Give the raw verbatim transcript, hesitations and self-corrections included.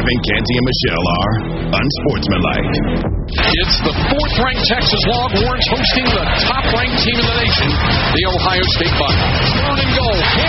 Kevin, Canty, and Michelle are unsportsmanlike. It's the fourth-ranked Texas Longhorns hosting the top-ranked team in the nation, the Ohio State Buckeyes. Third and goal.